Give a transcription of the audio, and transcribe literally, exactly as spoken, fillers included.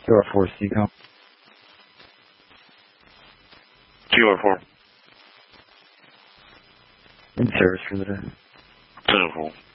two R four, C com. two R four. In service for the day. ten four.